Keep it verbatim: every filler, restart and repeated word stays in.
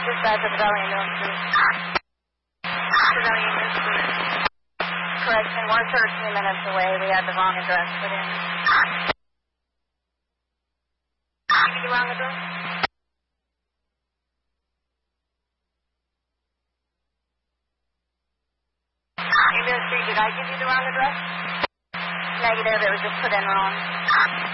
Dispatch of Valley Mill Street. Valley Mill Street. Correction, we're thirteen minutes away. We had the wrong address put in. Give me the wrong address? Mill Street, did I give you the wrong address? Negative, it was just put in wrong.